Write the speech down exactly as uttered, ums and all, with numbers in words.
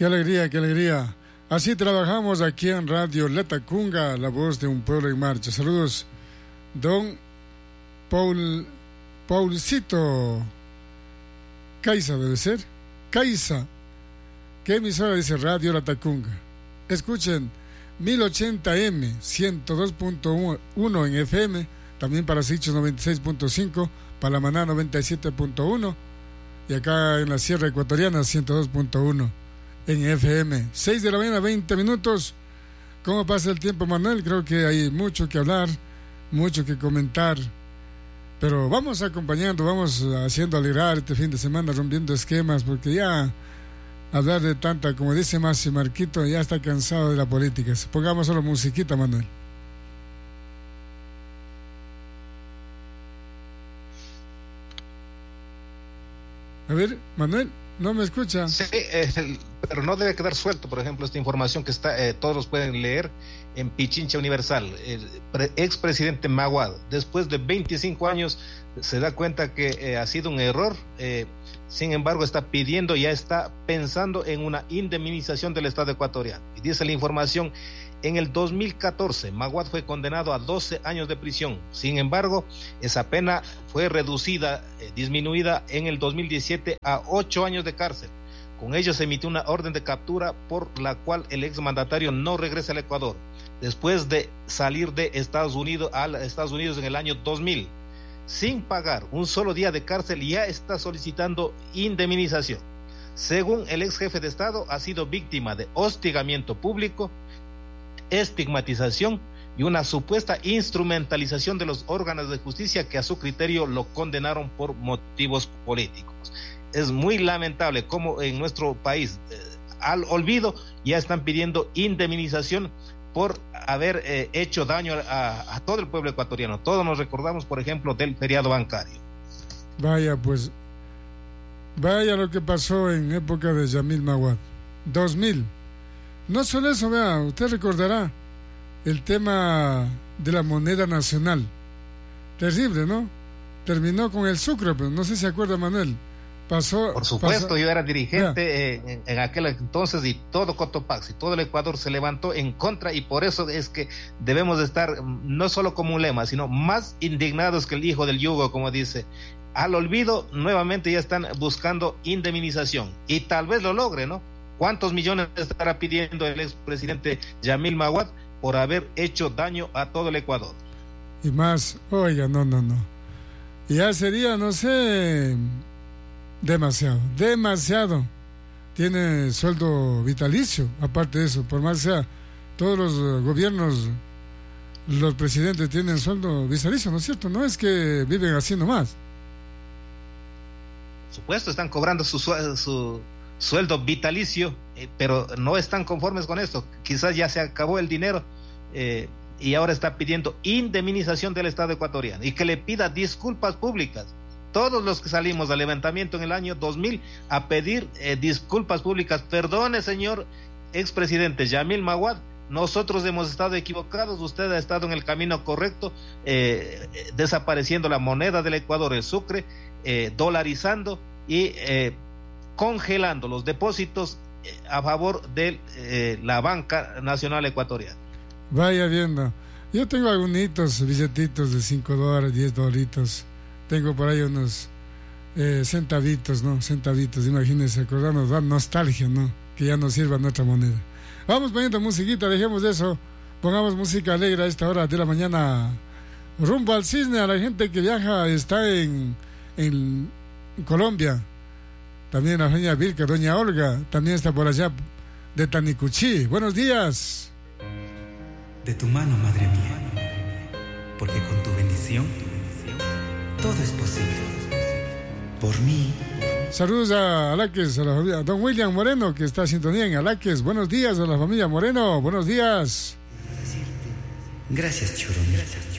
Qué alegría, qué alegría. Así trabajamos aquí en Radio Latacunga, la voz de un pueblo en marcha. Saludos, don Paul, Paulcito Caiza, debe ser. Caiza. ¿Qué emisora dice Radio Latacunga? Escuchen, mil ochenta eme, ciento dos punto uno en F M, también para Sichos noventa y seis punto cinco, para Maná noventa y siete punto uno, y acá en la Sierra Ecuatoriana ciento dos punto uno en F M. seis de la mañana, veinte minutos. ¿Cómo pasa el tiempo, Manuel? Creo que hay mucho que hablar, mucho que comentar, pero vamos acompañando, vamos haciendo alegrar este fin de semana, rompiendo esquemas, porque ya hablar de tanta, como dice Masi Marquito, ya está cansado de la política. Pongamos solo musiquita, Manuel. A ver, Manuel, ¿no me escucha? Sí, eh, pero no debe quedar suelto, por ejemplo, esta información que está, eh, todos los pueden leer en Pichincha Universal. El pre- expresidente Maguad, después de veinticinco años, se da cuenta que eh, ha sido un error, eh, sin embargo está pidiendo, ya está pensando en una indemnización del Estado ecuatoriano. Y dice la información, en el dos mil catorce Maguad fue condenado a doce años de prisión, sin embargo esa pena fue reducida, eh, disminuida en el dos mil diecisiete a ocho años de cárcel. Con ello se emitió una orden de captura por la cual el exmandatario no regresa al Ecuador, después de salir de Estados Unidos a Estados Unidos en el año dos mil. Sin pagar un solo día de cárcel, ya está solicitando indemnización. Según el ex jefe de Estado, ha sido víctima de hostigamiento público, estigmatización y una supuesta instrumentalización de los órganos de justicia que a su criterio lo condenaron por motivos políticos. Es muy lamentable cómo en nuestro país, eh, al olvido, ya están pidiendo indemnización por haber eh, hecho daño a, a todo el pueblo ecuatoriano. Todos nos recordamos, por ejemplo, del feriado bancario. Vaya, pues, vaya lo que pasó en época de Yamil Maguad. dos mil. No solo eso, vea, usted recordará el tema de la moneda nacional. Terrible, ¿no? Terminó con el sucre, pero no sé si se acuerda, Manuel. Pasó, Por supuesto, pasó, yo era dirigente eh, en, en aquel entonces y todo Cotopaxi, todo el Ecuador se levantó en contra, y por eso es que debemos de estar no solo como un lema, sino más indignados que el hijo del yugo, como dice. Al olvido, nuevamente ya están buscando indemnización y tal vez lo logre, ¿no? ¿Cuántos millones estará pidiendo el expresidente Yamil Maguad por haber hecho daño a todo el Ecuador? Y más, oiga, no, no, no. Ya sería, no sé... Demasiado, demasiado. Tiene sueldo vitalicio, aparte de eso, por más sea, todos los gobiernos, los presidentes tienen sueldo vitalicio, ¿no es cierto? No es que viven así nomás. Por supuesto, están cobrando su, su sueldo vitalicio, eh, pero no están conformes con esto. Quizás ya se acabó el dinero eh, y ahora está pidiendo indemnización del Estado ecuatoriano y que le pida disculpas públicas. Todos los que salimos del levantamiento en el año dos mil a pedir eh, disculpas públicas. Perdone, señor expresidente Yamil Maguad, nosotros hemos estado equivocados, usted ha estado en el camino correcto, eh, eh, desapareciendo la moneda del Ecuador, el sucre, eh, dolarizando y eh, congelando los depósitos eh, a favor de eh, la banca nacional ecuatoriana. Vaya viendo, yo tengo algunos billetitos de cinco dólares, diez dolitos. Tengo por ahí unos eh, centavitos, ¿no? Centavitos, imagínense, acordarnos, da nostalgia, ¿no? Que ya no sirva nuestra moneda. Vamos poniendo musiquita, dejemos de eso. Pongamos música alegre a esta hora de la mañana. Rumbo al Cisne, a la gente que viaja, está en, en Colombia. También la doña Vilca, doña Olga, también está por allá de Tanicuchí. Buenos días. De tu mano, madre mía, porque con tu bendición todo es posible. Por mí. Saludos a Alaques, a la familia, a don William Moreno, que está en sintonía en Alaques. Buenos días a la familia Moreno, buenos días. Gracias, Churumita.